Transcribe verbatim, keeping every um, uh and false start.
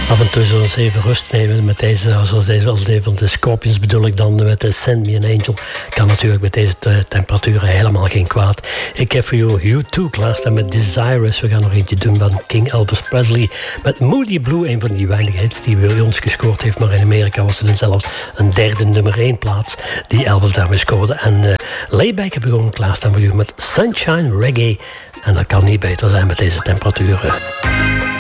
Af en toe zullen we eens even rust nemen met deze, zoals deze, als deze van de Scorpions bedoel ik dan met de Send Me an Angel. Kan natuurlijk met deze te- temperaturen helemaal geen kwaad. Ik heb voor jou U twee klaarstaan met Desirous. We gaan nog eentje doen van King Elvis Presley met Moody Blue. Een van die weinige hits die bij ons gescoord heeft. Maar in Amerika was het dan zelfs een derde nummer één plaats die Elvis daarmee scoorde. En uh, Layback heb ik gewoon klaarstaan voor jou met Sunshine Reggae. En dat kan niet beter zijn met deze temperaturen.